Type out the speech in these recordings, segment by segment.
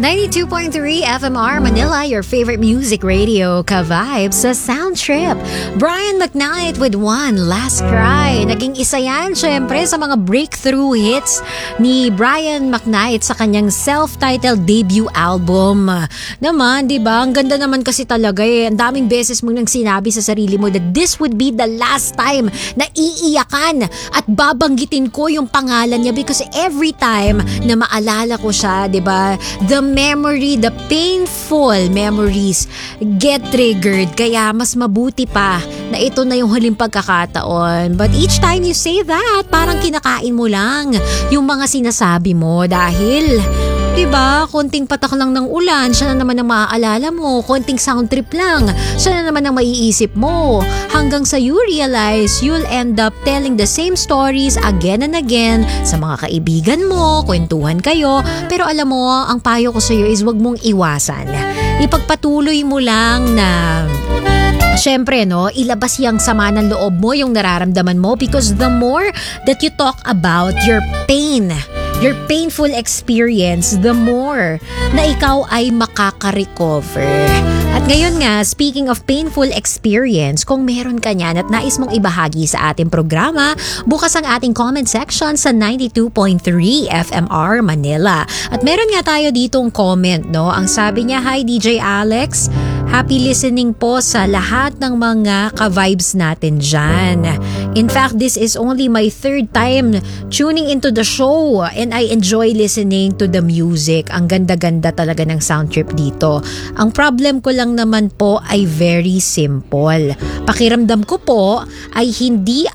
92.3 FMR Manila, your favorite music radio, ka-vibes sa Sound Trip. Brian McKnight with One Last Cry. Naging isa yan, syempre, sa mga breakthrough hits ni Brian McKnight sa kanyang self-titled debut album. Naman, di ba? Ang ganda naman kasi talaga eh. Ang daming beses mong nang sinabi sa sarili mo that this would be the last time na iiyakan at babanggitin ko yung pangalan niya because every time na maalala ko siya, di ba? The memory, the painful memories get triggered. Kaya mas mabuti pa na ito na yung huling pagkakataon. But each time you say that, parang kinakain mo lang yung mga sinasabi mo dahil diba, konting patak lang ng ulan, siya na naman ang maaalala mo. Konting sound trip lang, siya na naman ang maiisip mo. Hanggang sa you realize you'll end up telling the same stories again and again sa mga kaibigan mo, kwentuhan kayo. Pero alam mo, ang payo ko sa'yo is wag mong iwasan. Ipagpatuloy mo lang na siyempre, no, ilabas yung sama ng loob mo, yung nararamdaman mo because the more that you talk about your pain, your painful experience, the more na ikaw ay makaka-recover. At ngayon nga, speaking of painful experience, kung meron ka niyan at nais mong ibahagi sa ating programa, bukas ang ating comment section sa 92.3 FMR Manila. At meron nga tayo ditong comment, no? Ang sabi niya, "Hi DJ Alex, happy listening po sa lahat ng mga ka-vibes natin dyan. In fact, this is only my third time tuning into the show and I enjoy listening to the music. Ang ganda-ganda talaga ng sound trip dito. Ang problem ko lang naman po ay very simple. Pakiramdam ko po ay hindi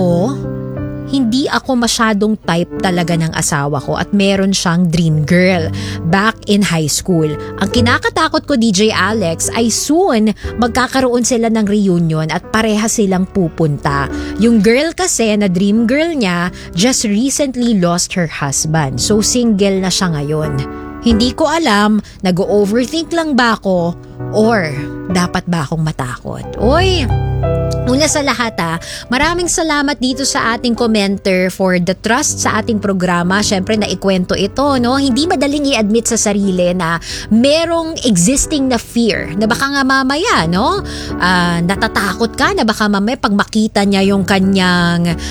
ako masyadong type talaga ng asawa ko at meron siyang dream girl back in high school. Ang kinakatakot ko, DJ Alex, ay soon magkakaroon sila ng reunion at pareha silang pupunta. Yung girl kasi na dream girl niya just recently lost her husband. So single na siya ngayon. Hindi ko alam, nag-overthink lang ba ako or dapat ba akong matakot? Oy! Una sa lahat maraming salamat dito sa ating commenter for the trust sa ating programa. Syempre naikwento ito, no? Hindi madaling i-admit sa sarili na merong existing na fear na baka nga mamaya, no? Natatakot ka na baka mamaya pag makita niya yung kanyang